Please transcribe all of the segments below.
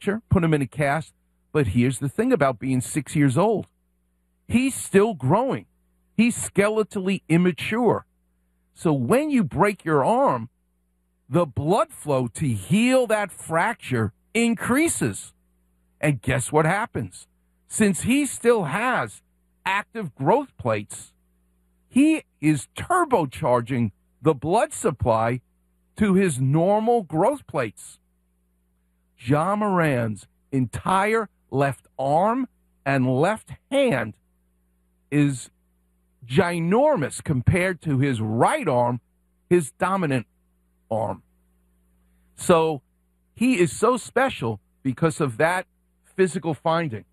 fracture, put him in a cast. But here's the thing about being 6 years old. He's still growing. He's skeletally immature. So when you break your arm, the blood flow to heal that fracture increases. And guess what happens? Since he still has active growth plates, he is turbocharging the blood supply to his normal growth plates. Ja Morant's entire left arm and left hand is ginormous compared to his right arm, his dominant arm. So he is so special because of that physical finding.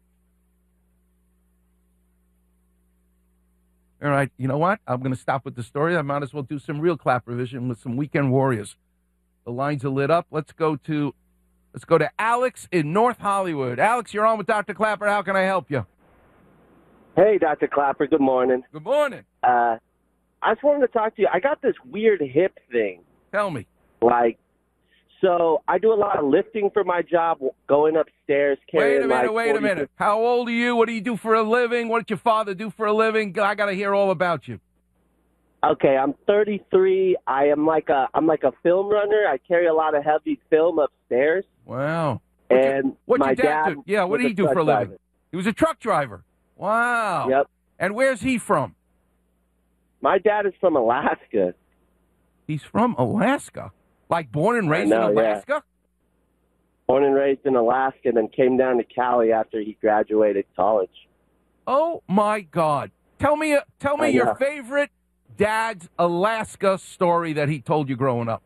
All right, you know what? I'm going to stop with the story. I might as well do some real clap revision with some Weekend Warriors. The lines are lit up. Let's go to Alex in North Hollywood. Alex, you're on with Dr. Klapper. How can I help you? Hey, Dr. Klapper. Good morning. Good morning. I just wanted to talk to you. I got this weird hip thing. Tell me. So I do a lot of lifting for my job, going upstairs, carrying Wait a minute. How old are you? What do you do for a living? What did your father do for a living? I got to hear all about you. Okay, I'm 33. I'm like a film runner. I carry a lot of heavy film upstairs. Wow. What's your dad do? Yeah, what did he do for a living? He was a truck driver. Wow. Yep. And where's he from? My dad is from Alaska. He's from Alaska? Like born and raised in Alaska? Yeah. Born and raised in Alaska, then came down to Cali after he graduated college. Oh, my God. Tell me your favorite dad's Alaska story that he told you growing up.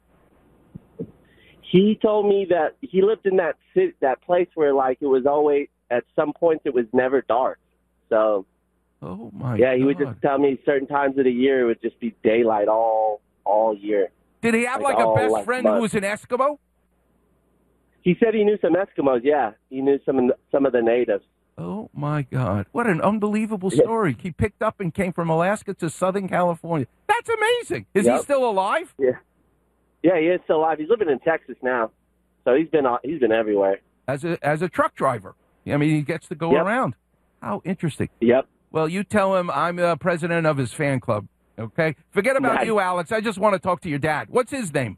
He told me that he lived in that city, that place where, it was always, at some points, it was never dark. So, oh my yeah, he God. would just tell me certain times of the year it would just be daylight all year. Did he have a best friend who was an Eskimo? He said he knew some Eskimos. Yeah, he knew some of the natives. Oh my God! What an unbelievable story! He picked up and came from Alaska to Southern California. That's amazing. Is he still alive? Yeah, he is still alive. He's living in Texas now, so he's been everywhere as a truck driver. I mean, he gets to go around. How interesting. Yep. Well, you tell him I'm the president of his fan club. Okay? Forget about you, Alex. I just want to talk to your dad. What's his name?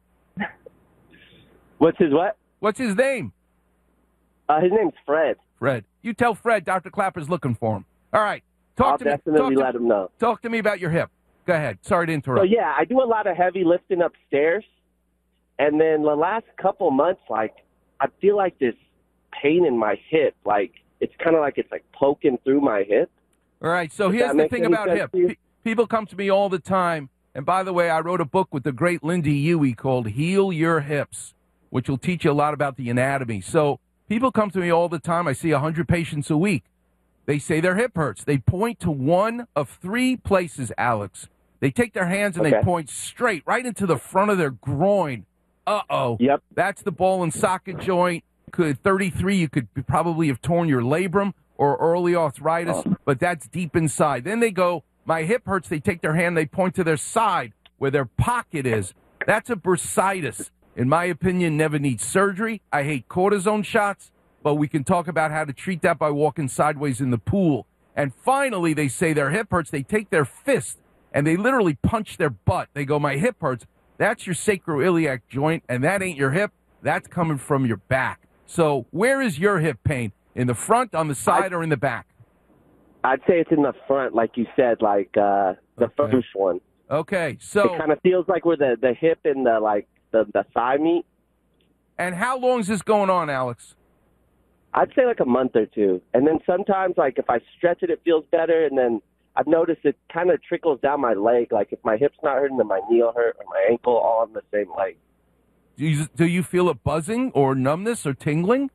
What's his what? What's his name? His name's Fred. Fred. You tell Fred Dr. Klapper's looking for him. All right. I'll definitely let him know. Talk to me about your hip. Go ahead. Sorry to interrupt. So, yeah, I do a lot of heavy lifting upstairs. And then the last couple months, I feel like this pain in my hip. It's kind of like it's poking through my hip. All right. So here's the thing about hip. People come to me all the time, and by the way, I wrote a book with the great Lindy Huey called Heal Your Hips, which will teach you a lot about the anatomy. So people come to me all the time. I see 100 patients a week. They say their hip hurts. They point to one of three places, Alex. They take their hands and they point straight right into the front of their groin. Uh-oh. Yep. That's the ball and socket joint. 33, you could probably have torn your labrum or early arthritis, but that's deep inside. Then they go, my hip hurts. They take their hand, they point to their side where their pocket is. That's a bursitis. In my opinion, never needs surgery. I hate cortisone shots, but we can talk about how to treat that by walking sideways in the pool. And finally, they say their hip hurts. They take their fist and they literally punch their butt. They go, my hip hurts. That's your sacroiliac joint, and that ain't your hip. That's coming from your back. So where is your hip pain? In the front, on the side, or in the back? I'd say it's in the front, like you said, the first one. Okay, so it kind of feels like where the hip and the thigh meet. And how long is this going on, Alex? I'd say a month or two. And then sometimes, if I stretch it, it feels better. And then I've noticed it kind of trickles down my leg. If my hip's not hurting, then my knee will hurt, or my ankle, all on the same leg. Do you feel a buzzing or numbness or tingling?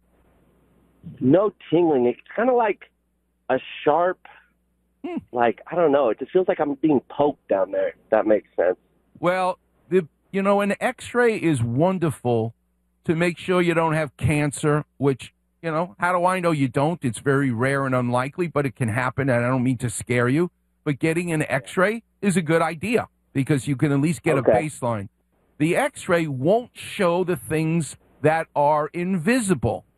No tingling. It's kind of like a sharp, I don't know. It just feels like I'm being poked down there, if that makes sense. Well, an x-ray is wonderful to make sure you don't have cancer, which, how do I know you don't? It's very rare and unlikely, but it can happen, and I don't mean to scare you. But getting an x-ray is a good idea because you can at least get a baseline. The x-ray won't show the things that are invisible.